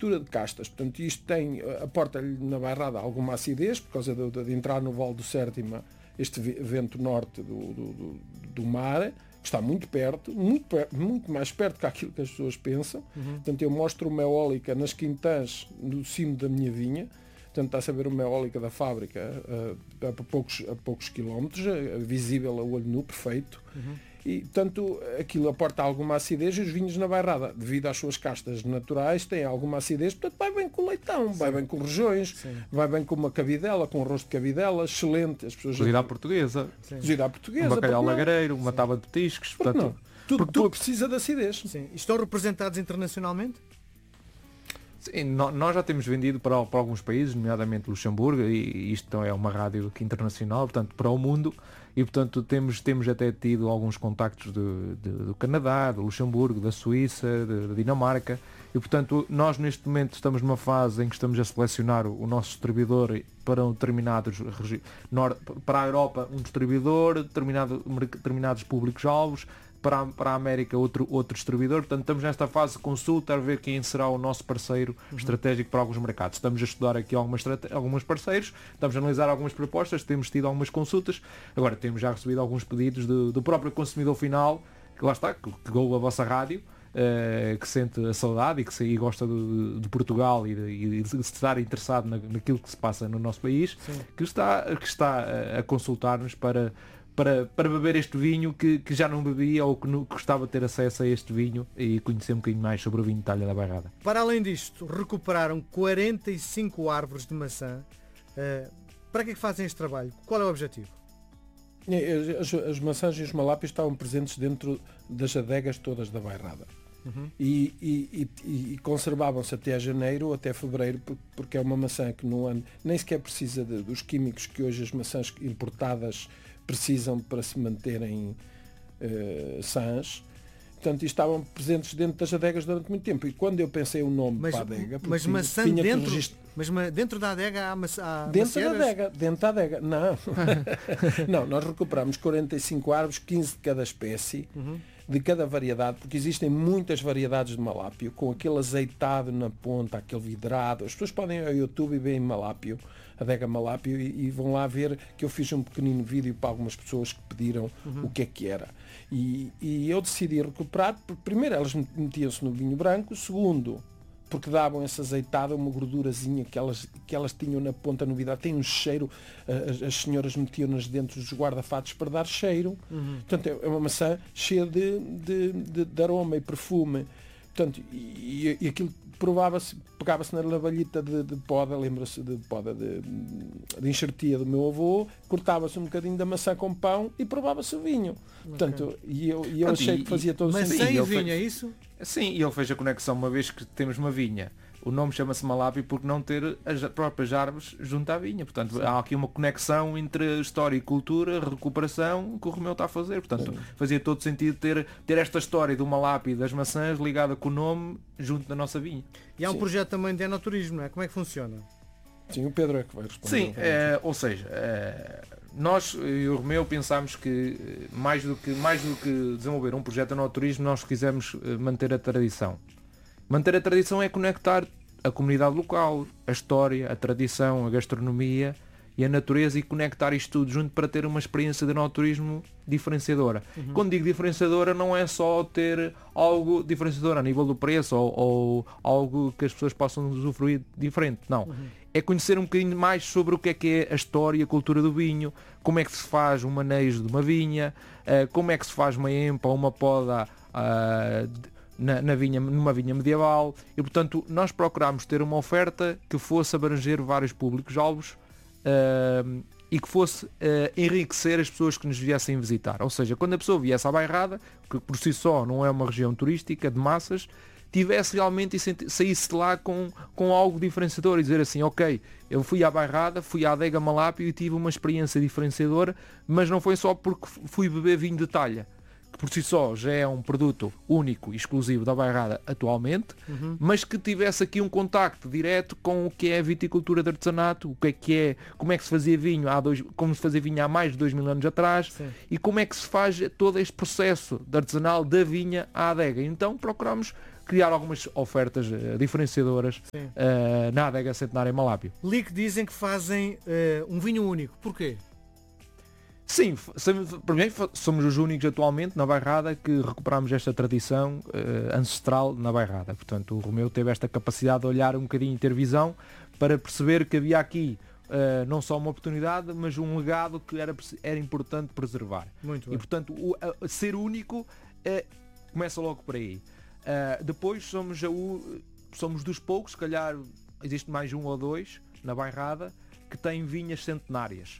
mistura de castas. Portanto, isto aporta-lhe na bairrada alguma acidez, por causa de entrar no Vale do Sértima, este vento norte do mar, que está muito perto, muito mais perto que aquilo que as pessoas pensam. Portanto, eu mostro uma eólica nas quintãs, no cimo da minha vinha. Portanto, está-se a ver uma eólica da fábrica a poucos quilómetros, visível a olho nu, perfeito. E, portanto, aquilo aporta alguma acidez, e os vinhos na bairrada, devido às suas castas naturais, têm alguma acidez, portanto vai bem com leitão, vai bem com rojões, vai bem com uma cabidela, com arroz de cabidela, excelente. As pessoas cozida à portuguesa. Cozida à portuguesa. Um bacalhau lagareiro, uma tábua de petiscos. Portanto, tudo precisa de acidez. Sim. Estão representados internacionalmente? Sim, nós já temos vendido para alguns países, nomeadamente Luxemburgo, e isto é uma rádio aqui internacional, portanto, para o mundo, e portanto temos até tido alguns contactos do Canadá, do Luxemburgo, da Suíça, da Dinamarca, e portanto nós neste momento estamos numa fase em que estamos a selecionar o nosso distribuidor para para a Europa um distribuidor, determinados públicos-alvos, para a América outro distribuidor. Portanto, estamos nesta fase de consulta a ver quem será o nosso parceiro estratégico para alguns mercados. Estamos a estudar aqui alguns parceiros, estamos a analisar algumas propostas, temos tido algumas consultas. Agora, temos já recebido alguns pedidos do próprio consumidor final, que lá está, que ouve a vossa rádio, que sente a saudade e gosta de Portugal e de estar interessado naquilo que se passa no nosso país, que está a consultar-nos para beber este vinho que já não bebia ou que gostava de ter acesso a este vinho e conhecer um bocadinho mais sobre o vinho de Talha da Bairrada. Para além disto, recuperaram 45 árvores de maçã. Para que é que fazem este trabalho? Qual é o objetivo? As maçãs e os malápios estavam presentes dentro das adegas todas da Bairrada. E conservavam-se até janeiro, até fevereiro, porque é uma maçã que no ano nem sequer precisa dos químicos que hoje as maçãs importadas precisam para se manterem sãs. Portanto, estavam presentes dentro das adegas durante muito tempo. E quando eu pensei o nome para a adega... Mas maçã dentro da adega há dentro da adega. Não. Não, nós recuperamos 45 árvores, 15 de cada espécie, de cada variedade, porque existem muitas variedades de malápio, com aquele azeitado na ponta, aquele vidrado. As pessoas podem ir ao YouTube e verem malápio, adega malápio, e vão lá ver que eu fiz um pequenino vídeo para algumas pessoas que pediram o que é que era. E eu decidi recuperar, porque primeiro elas metiam-se no vinho branco, segundo, porque davam essa azeitada, uma gordurazinha que elas tinham na ponta no vidro. Tem um cheiro, as senhoras metiam-nas dentro dos guarda-fatos para dar cheiro. Portanto, é uma maçã cheia de aroma e perfume. Portanto, e aquilo pegava-se na lavalhita de poda, lembra-se de poda de enxertia do meu avô, cortava-se um bocadinho da maçã com pão e provava-se o vinho. Portanto, e eu achei que fazia todo o sentido. Maçã e vinho, é isso? Sim, e ele fez a conexão, uma vez que temos uma vinha. O nome chama-se malápio porque não ter as próprias árvores junto à vinha. Portanto, há aqui uma conexão entre história e cultura, recuperação, que o Romeu está a fazer. Portanto, fazia todo sentido ter esta história do malápio e das maçãs ligada com o nome junto da nossa vinha. E há um projeto também de enoturismo, não é? Como é que funciona? Sim, o Pedro é que vai responder. Sim, ou seja, nós e o Romeu pensámos que mais do que desenvolver um projeto de enoturismo, nós quisemos manter a tradição. Manter a tradição é conectar a comunidade local, a história, a tradição, a gastronomia e a natureza, e conectar isto tudo junto para ter uma experiência de enoturismo diferenciadora. Quando digo diferenciadora, não é só ter algo diferenciador a nível do preço ou algo que as pessoas possam usufruir diferente. Não. É conhecer um bocadinho mais sobre o que é a história e a cultura do vinho, como é que se faz um manejo de uma vinha, como é que se faz uma empa ou uma poda numa vinha medieval, e portanto nós procurámos ter uma oferta que fosse abranger vários públicos-alvos e que fosse enriquecer as pessoas que nos viessem visitar. Ou seja, quando a pessoa viesse à Bairrada, que por si só não é uma região turística de massas, tivesse realmente e saísse de lá com algo diferenciador e dizer assim, ok, eu fui à Bairrada, fui à adega Malápio e tive uma experiência diferenciadora, mas não foi só porque fui beber vinho de Talha, que por si só já é um produto único e exclusivo da Bairrada atualmente, mas que tivesse aqui um contacto direto com o que é a viticultura de artesanato, como é que se fazia vinho como se fazia vinho há mais de 2000 anos atrás. Sim. E como é que se faz todo este processo de artesanal da vinha à adega. Então procuramos criar algumas ofertas diferenciadoras na adega centenária Malápio. Li que dizem que fazem um vinho único. Porquê? Sim, primeiro somos os únicos atualmente na Bairrada que recuperamos esta tradição ancestral na Bairrada. Portanto, o Romeu teve esta capacidade de olhar um bocadinho, ter visão, para perceber que havia aqui não só uma oportunidade, mas um legado que era importante preservar. Muito bem. E, portanto, ser único começa logo por aí. Depois somos dos poucos, se calhar existe mais um ou dois na Bairrada, que têm vinhas centenárias.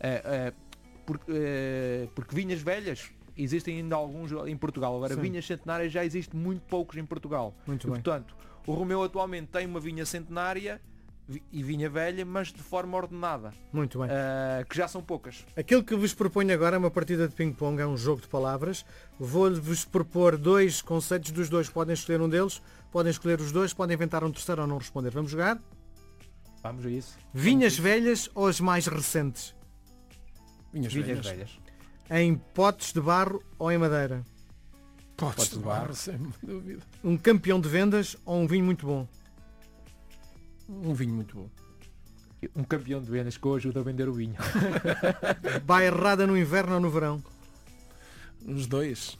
Porque vinhas velhas existem ainda alguns em Portugal. Agora, vinhas centenárias já existem muito poucos em Portugal. Muito bem. Portanto, o Romeu atualmente tem uma vinha centenária e vinha velha, mas de forma ordenada. Muito bem. Que já são poucas. Aquilo que vos proponho agora é uma partida de ping-pong, é um jogo de palavras. Vou-vos propor 2 conceitos, dos 2 podem escolher um deles, podem escolher os 2, podem inventar um terceiro ou não responder. Vamos jogar? Vamos a isso. Vinhas velhas ou as mais recentes? Vinhas velhas. Em potes de barro ou em madeira? Potes de barro, sem dúvida. Um campeão de vendas ou um vinho muito bom? Um vinho muito bom. Um campeão de vendas que eu ajudo a vender o vinho. Bairrada no inverno ou no verão? Os 2.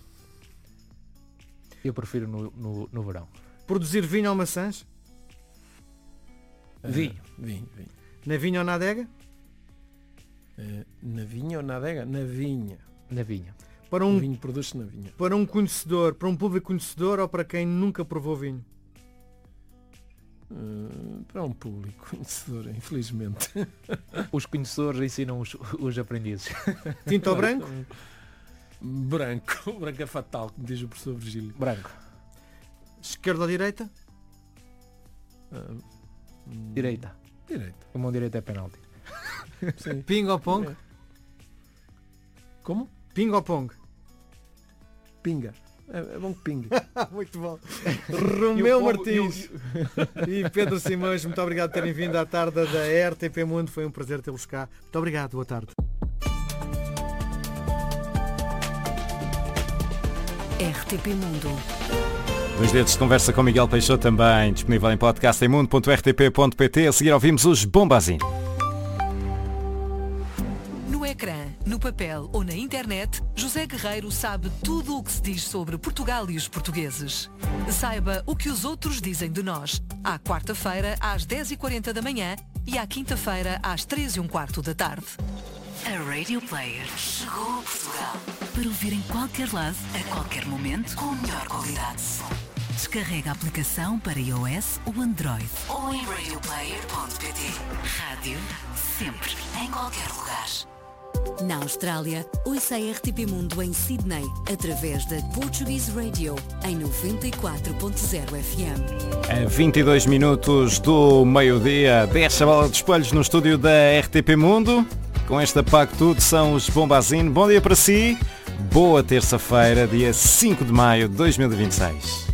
Eu prefiro no verão. Produzir vinho ou maçãs? Vinho. Vinho. Na vinha ou na adega? Na vinha ou na adega? Na vinha. Na vinha. Para O vinho produz-se na vinha. Para um conhecedor, para um público conhecedor ou para quem nunca provou vinho? Para um público conhecedor, infelizmente. Os conhecedores ensinam os aprendizes. Tinto ou branco? Branco. Branco é fatal, como diz o professor Virgílio. Branco. Esquerda ou direita? Direita. Direita. A mão direita é penalti. Sim. Ping ou pong? Como? Ping ou pong? Pinga. É bom que pingue. Muito bom. Romeu Martins e Pedro Simões, muito obrigado por terem vindo à tarde da RTP Mundo. Foi um prazer tê-los cá. Muito obrigado. Boa tarde. RTP Mundo. 2 dedos de conversa com Miguel Peixoto, também disponível em podcast em mundo.rtp.pt. A seguir ouvimos os Bombazine. No ecrã, no papel ou na internet, José Guerreiro sabe tudo o que se diz sobre Portugal e os portugueses. Saiba o que os outros dizem de nós. À quarta-feira, às 10h40 da manhã e à quinta-feira, às 3h15 da tarde. A Radio Player chegou a Portugal para ouvir em qualquer lado, a qualquer momento, com a melhor qualidade de som. Descarrega a aplicação para iOS ou Android ou em radioplayer.pt. Rádio sempre, em qualquer lugar. Na Austrália, ouça a RTP Mundo em Sydney, através da Portuguese Radio, em 94.0 FM. A 22 minutos do meio-dia, 10 bola de espelhos no estúdio da RTP Mundo. Com este apago tudo, são os Bombazine. Bom dia para si, boa terça-feira, dia 5 de maio de 2026.